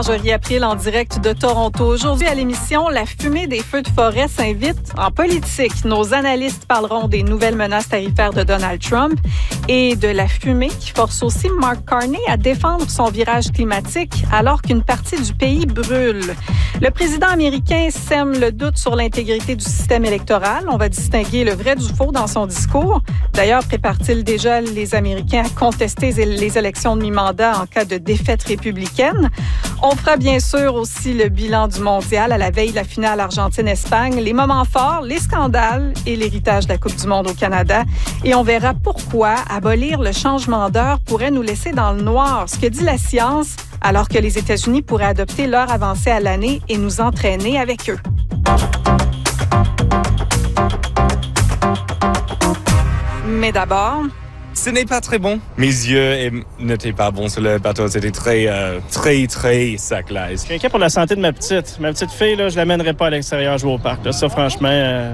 Marjorie April en direct de Toronto. Aujourd'hui à l'émission, la fumée des feux de forêt s'invite en politique. Nos analystes parleront des nouvelles menaces tarifaires de Donald Trump et de la fumée qui force aussi Mark Carney à défendre son virage climatique alors qu'une partie du pays brûle. Le président américain sème le doute sur l'intégrité du système électoral. On va distinguer le vrai du faux dans son discours. D'ailleurs, prépare-t-il déjà les Américains à contester les élections de mi-mandat en cas de défaite républicaine? On fera bien sûr aussi le bilan du mondial à la veille de la finale Argentine-Espagne, les moments forts, les scandales et l'héritage de la Coupe du monde au Canada. Et on verra pourquoi abolir le changement d'heure pourrait nous laisser dans le noir. Ce que dit la science, alors que les États-Unis pourraient adopter l'heure avancée à l'année et nous entraîner avec eux. Mais d'abord... Ce n'est pas très bon. Mes yeux n'étaient pas bons sur le bateau. C'était très sec, là. Je suis inquiet pour la santé de ma petite. Ma petite fille, là, je la mènerai pas à l'extérieur jouer au parc. Là. Ça, franchement,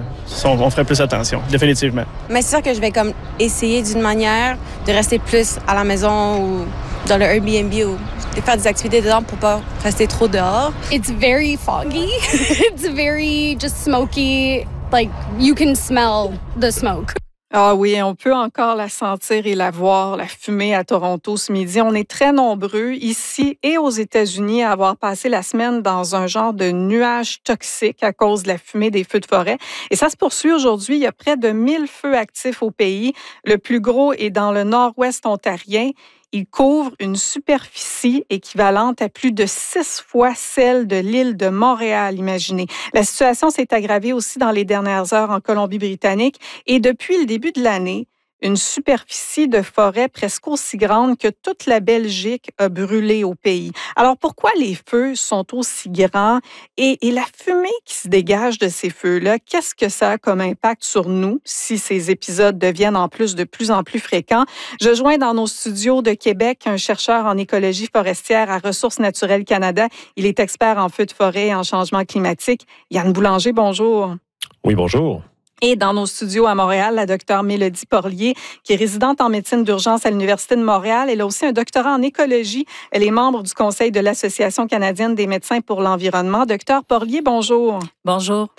on ferait plus attention, définitivement. Mais c'est sûr que je vais comme essayer d'une manière de rester plus à la maison ou dans le Airbnb ou de faire des activités dedans pour pas rester trop dehors. It's very foggy. It's very just smoky. Like, you can smell the smoke. Ah oui, on peut encore la sentir et la voir, la fumée à Toronto ce midi. On est très nombreux ici et aux États-Unis à avoir passé la semaine dans un genre de nuage toxique à cause de la fumée des feux de forêt. Et ça se poursuit aujourd'hui. Il y a près de 1000 feux actifs au pays. Le plus gros est dans le nord-ouest ontarien. Il couvre une superficie équivalente à plus de 6 fois celle de l'île de Montréal, imaginez. La situation s'est aggravée aussi dans les dernières heures en Colombie-Britannique et depuis le début de l'année, une superficie de forêt presque aussi grande que toute la Belgique a brûlé au pays. Alors, pourquoi les feux sont aussi grands et la fumée qui se dégage de ces feux-là, qu'est-ce que ça a comme impact sur nous si ces épisodes deviennent en plus de plus en plus fréquents? Je joins dans nos studios de Québec un chercheur en écologie forestière à Ressources naturelles Canada. Il est expert en feux de forêt et en changement climatique. Yann Boulanger, bonjour. Oui, bonjour. Et dans nos studios à Montréal, la docteure Mélodie Porlier, qui est résidente en médecine d'urgence à l'Université de Montréal. Elle a aussi un doctorat en écologie. Elle est membre du Conseil de l'Association canadienne des médecins pour l'environnement. Docteur Porlier, bonjour. Bonjour.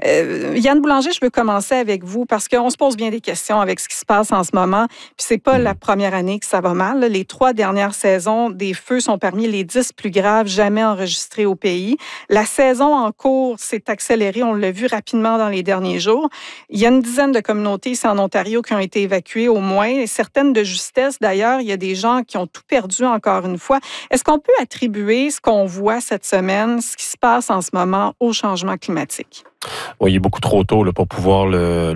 Yann Boulanger, je veux commencer avec vous parce qu'on se pose bien des questions avec ce qui se passe en ce moment. Puis c'est pas la première année que ça va mal. Les 3 dernières saisons, des feux sont parmi les 10 plus graves jamais enregistrés au pays. La saison en cours s'est accélérée, on l'a vu rapidement dans les derniers jours. Il y a une dizaine de communautés ici en Ontario qui ont été évacuées au moins, et certaines de justesse d'ailleurs. Il y a des gens qui ont tout perdu encore une fois. Est-ce qu'on peut attribuer ce qu'on voit cette semaine, ce qui se passe en ce moment, au changement climatique? Oui, il est beaucoup trop tôt là, pour pouvoir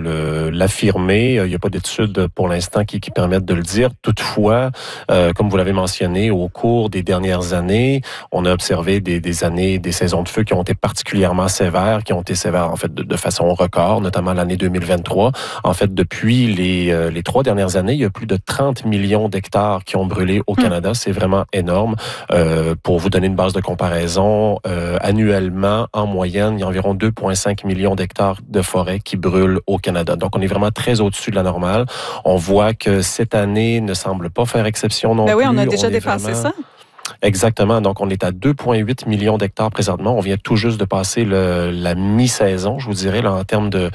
l'affirmer. Il n'y a pas d'études pour l'instant qui permettent de le dire. Toutefois, comme vous l'avez mentionné, au cours des dernières années, on a observé des saisons de feu qui ont été particulièrement sévères, qui ont été sévères en fait de façon record, notamment l'année 2023. En fait, depuis les 3 dernières années, il y a plus de 30 millions d'hectares qui ont brûlé au Canada. C'est vraiment énorme. Pour vous donner une base de comparaison, annuellement, en moyenne, il y a environ 2,5 millions d'hectares de forêt qui brûlent au Canada. Donc, on est vraiment très au-dessus de la normale. On voit que cette année ne semble pas faire exception non plus. Oui, on a déjà dépassé ça. Exactement. Donc, on est à 2,8 millions d'hectares présentement. On vient tout juste de passer la mi-saison, je vous dirais, là, en termes de